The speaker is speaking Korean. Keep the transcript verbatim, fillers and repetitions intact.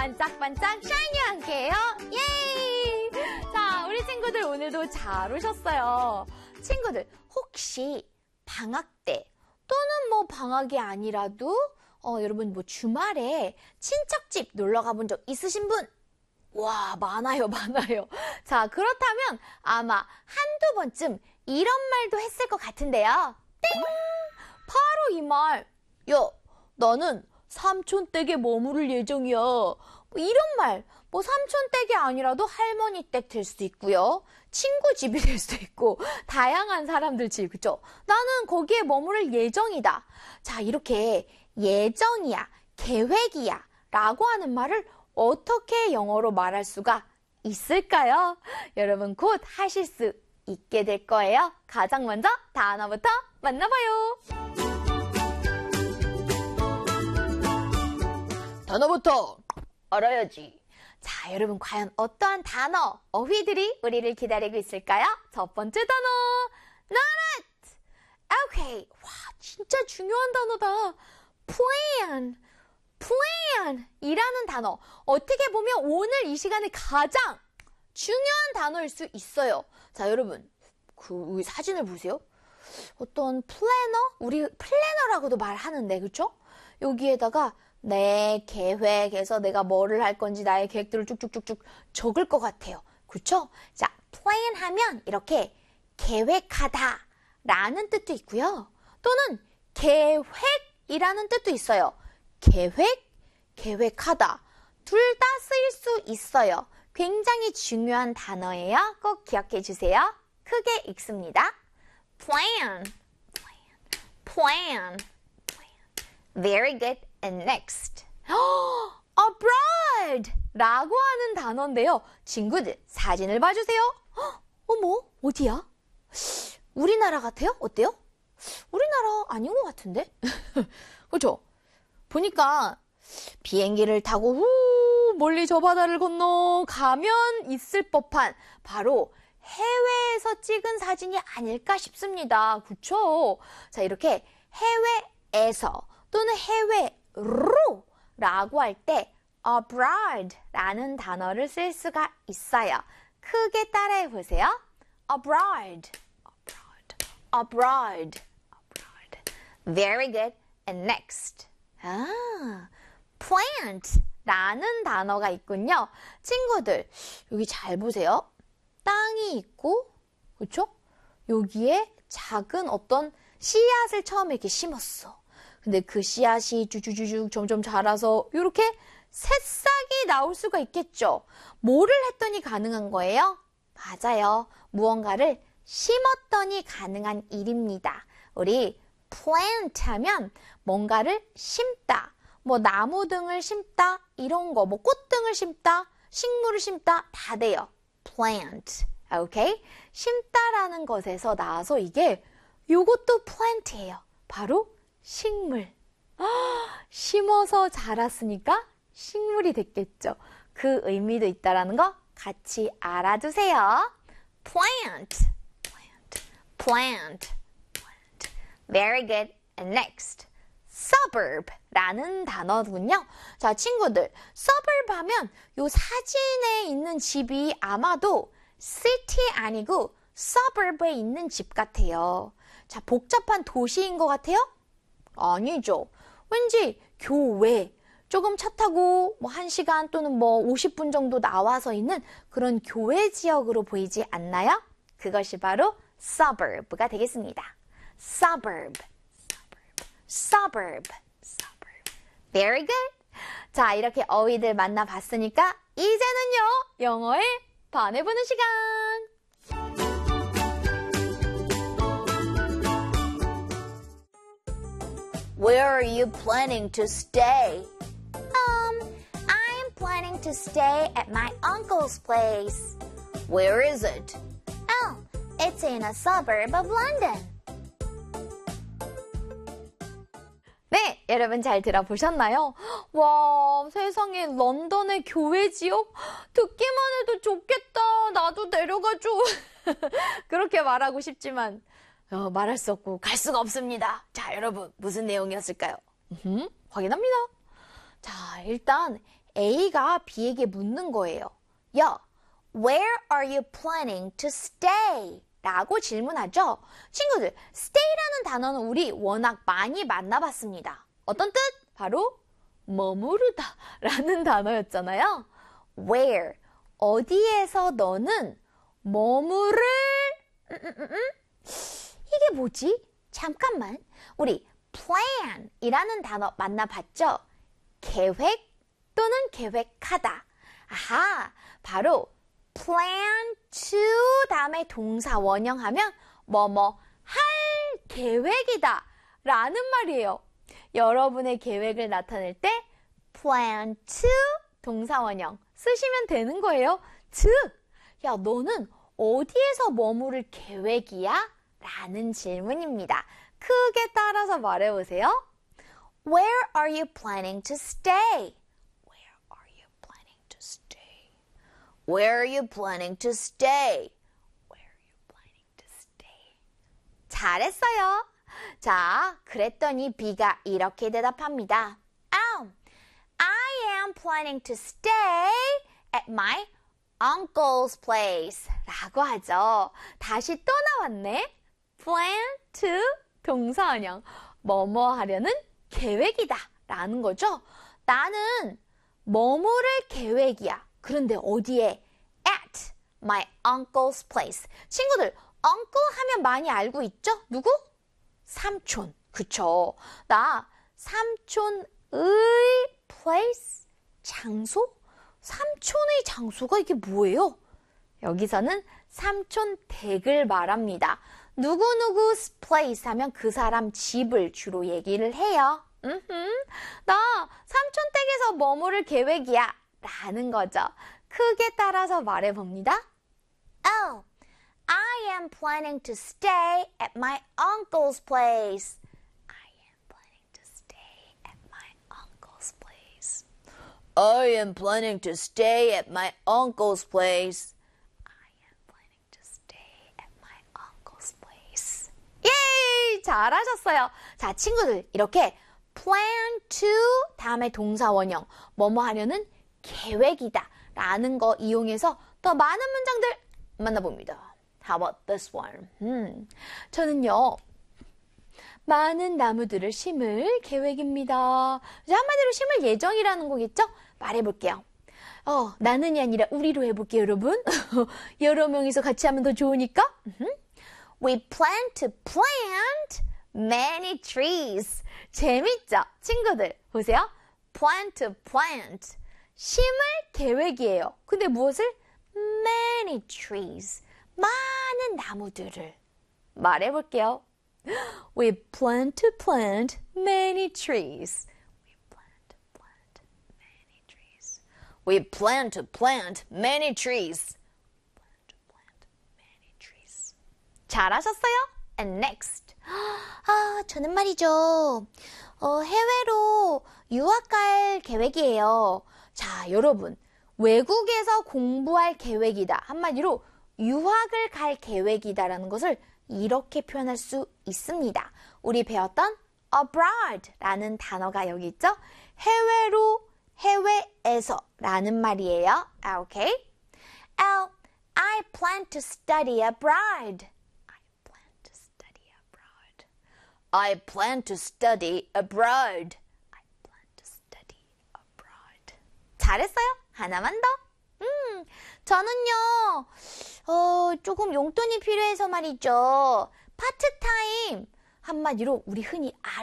반짝반짝 샤이니와 함께해요. 예이! 자, 우리 친구들 오늘도 잘 오셨어요. 친구들, 혹시 방학 때 또는 뭐 방학이 아니라도 어, 여러분 뭐 주말에 친척집 놀러 가본 적 있으신 분? 와, 많아요, 많아요. 자, 그렇다면 아마 한두 번쯤 이런 말도 했을 것 같은데요. 땡! 바로 이 말. 야, 나는 삼촌 댁에 머무를 예정이야. 뭐 이런 말. 뭐 삼촌 댁이 아니라도 할머니 댁 될 수도 있고요. 친구 집이 될 수도 있고 다양한 사람들 집, 그쵸? 나는 거기에 머무를 예정이다. 자, 이렇게 예정이야, 계획이야 라고 하는 말을 어떻게 영어로 말할 수가 있을까요? 여러분 곧 하실 수 있게 될 거예요. 가장 먼저 단어부터 만나봐요. 단어부터 알아야지. 자, 여러분 과연 어떠한 단어, 어휘들이 우리를 기다리고 있을까요? 첫 번째 단어, not. 오케이. 와, 진짜 중요한 단어다. plan. plan 이라는 단어. 어떻게 보면 오늘 이 시간에 가장 중요한 단어일 수 있어요. 자, 여러분, 그 우리 사진을 보세요. 어떤 플래너? 우리 플래너라고도 말하는데, 그쵸? 여기에다가 내 계획에서 내가 뭐를 할 건지 나의 계획들을 쭉쭉쭉쭉 적을 것 같아요. 그쵸? 자, plan 하면 이렇게 계획하다 라는 뜻도 있고요. 또는 계획이라는 뜻도 있어요. 계획, 계획하다. 둘 다 쓰일 수 있어요. 굉장히 중요한 단어예요. 꼭 기억해 주세요. 크게 읽습니다. plan, plan, plan. Very good. And next. abroad 라고 하는 단어인데요. 친구들, 사진을 봐주세요. 어머, 어디야? 우리나라 같아요? 어때요? 우리나라 아닌 것 같은데? 그렇죠? 보니까 비행기를 타고 후 멀리 저 바다를 건너 가면 있을 법한 바로 해외에서 찍은 사진이 아닐까 싶습니다. 그렇죠? 자, 이렇게 해외에서 또는 해외로 라고 할 때 abroad 라는 단어를 쓸 수가 있어요. 크게 따라해 보세요. abroad, abroad, abroad, abroad. Very good. And next. 아, plant 라는 단어가 있군요. 친구들, 여기 잘 보세요. 땅이 있고, 그렇죠? 여기에 작은 어떤 씨앗을 처음에 이렇게 심었어. 근데 그 씨앗이 쭉쭉쭉 점점 자라서 이렇게 새싹이 나올 수가 있겠죠. 뭐를 했더니 가능한 거예요? 맞아요. 무언가를 심었더니 가능한 일입니다. 우리 plant 하면 뭔가를 심다, 뭐 나무 등을 심다, 이런 거, 뭐 꽃 등을 심다, 식물을 심다 다 돼요. plant. 오케이? 심다라는 것에서 나와서 이게 요것도 plant예요. 바로 식물. 아, 심어서 자랐으니까 식물이 됐겠죠. 그 의미도 있다라는 거 같이 알아두세요. plant, plant, plant, plant. Very good. And next, suburb 라는 단어군요. 자, 친구들, suburb 하면 요 사진에 있는 집이 아마도 city 아니고 suburb에 있는 집 같아요. 자, 복잡한 도시인 것 같아요? 아니죠. 왠지 교외, 조금 차 타고 뭐 한 시간 또는 뭐 오십 분 정도 나와서 있는 그런 교외 지역으로 보이지 않나요? 그것이 바로 suburb가 되겠습니다. suburb, suburb, suburb, suburb. Very good. 자, 이렇게 어휘들 만나봤으니까 이제는요, 영어에 반해보는 시간. Where are you planning to stay? Um, I'm planning to stay at my uncle's place. Where is it? Oh, it's in a suburb of London. 네, 여러분 잘 들어보셨나요? 와, 세상에 런던의 교외 지역? 듣기만 해도 좋겠다. 나도 데려가줘. 그렇게 말하고 싶지만 어, 말할 수 없고 갈 수가 없습니다. 자, 여러분 무슨 내용이었을까요? 으흠, 확인합니다. 자, 일단 A가 B에게 묻는 거예요. 야, where are you planning to stay? 라고 질문하죠. 친구들, stay라는 단어는 우리 워낙 많이 만나봤습니다. 어떤 뜻? 바로 머무르다 라는 단어였잖아요. Where, 어디에서 너는 머무를 음, 음, 음, 음. 이게 뭐지? 잠깐만, 우리 plan 이라는 단어 만나봤죠? 계획 또는 계획하다. 아하, 바로 plan to 다음에 동사 원형하면 뭐뭐 할 계획이다 라는 말이에요. 여러분의 계획을 나타낼 때 plan to 동사 원형 쓰시면 되는 거예요. 즉, 야, 너는 어디에서 머무를 계획이야? 라는 질문입니다. 크게 따라서 말해보세요. Where are you planning to stay? Where are you planning to stay? Where are you planning to stay? Where are you planning to stay? 잘했어요. 자, 그랬더니 B가 이렇게 대답합니다. Oh, I am planning to stay at my uncle's place 라고 하죠. 다시 또 나왔네. plan to 동사원형. 뭐뭐 하려는 계획이다 라는 거죠. 나는 머무를 계획이야. 그런데 어디에? At my uncle's place. 친구들, uncle 하면 많이 알고 있죠? 누구? 삼촌. 그쵸? 나 삼촌의 place? 장소? 삼촌의 장소가 이게 뭐예요? 여기서는 삼촌 댁을 말합니다. 누구누구 place 하면 그 사람 집을 주로 얘기를 해요. 음흠, 나 삼촌 댁에서 머무를 계획이야 라는 거죠. 크게 따라서 말해봅니다. Oh, I am planning to stay at my uncle's place. I am planning to stay at my uncle's place. I am planning to stay at my uncle's place. 잘하셨어요. 자, 친구들, 이렇게 plan to 다음에 동사 원형, 뭐뭐 하려는 계획이다 라는 거 이용해서 더 많은 문장들 만나봅니다. How about this one? 음, 저는요, 많은 나무들을 심을 계획입니다. 한마디로 심을 예정이라는 거겠죠? 말해볼게요. 어, 나는이 아니라 우리로 해볼게요, 여러분. 여러 명이서 같이 하면 더 좋으니까. We plan to plant many trees. 재밌죠? 친구들, 보세요. Plan to plant. 심을 계획이에요. 근데 무엇을? Many trees. 많은 나무들을. 말해볼게요. We plan to plant many trees. We plan to plant many trees. We plan to plant many trees. 잘하셨어요? And next. 아, 저는 말이죠. 어, 해외로 유학 갈 계획이에요. 자, 여러분. 외국에서 공부할 계획이다. 한마디로 유학을 갈 계획이다라는 것을 이렇게 표현할 수 있습니다. 우리 배웠던 abroad라는 단어가 여기 있죠? 해외로, 해외에서 라는 말이에요. 아, 오케이? Oh, I plan to study abroad. I plan to study abroad. I plan to study abroad. 잘했어요? 하나만 더. 음, 저는요, 어, 조금 용돈이 필요해서 말이죠. 파트타임. 한마디로 우리 흔히